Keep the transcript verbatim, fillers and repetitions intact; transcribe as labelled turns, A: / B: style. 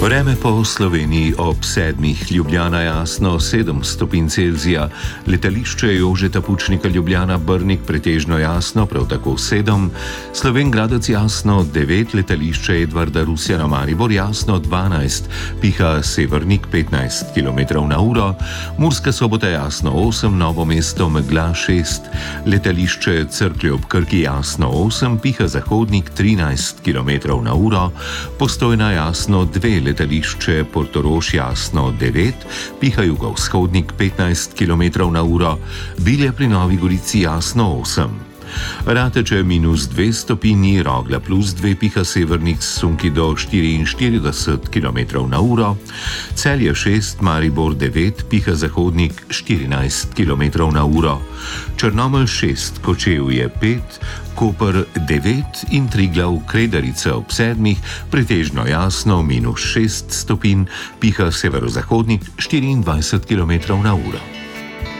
A: Vreme po Sloveniji ob sedmih, Ljubljana jasno sedem stopinj Celzija, letališče Jožeta Pučnika Ljubljana Brnik pretežno jasno, prav tako sedem, Slovenj Gradec jasno devet, letališče Edvarda Rusjana Maribor jasno dvanajst, piha severnik petnajst kilometrov na uro, Murska Sobota jasno osem, Novo mesto megla šest, letališče Cerklje ob Krki jasno osem, piha zahodnik trinajst kilometrov na uro, Postojna jasno dve, letališče Portorož jasno devet, piha jugovzhodnik petnajst kilometrov na uro, Bilje pri Novi Gorici jasno osem. Rateče minus dve stopinji, Rogla plus dve, piha severnik sunki do štiriinštirideset kilometrov na uro, Celje šest, Maribor devet, piha zahodnik štirinajst kilometrov na uro, Črnomelj šest, Kočevje pet, Koper devet in Triglav Kredarica ob sedmih, pretežno jasno minus šest stopinj, piha severozahodnik štiriindvajset kilometrov na uro.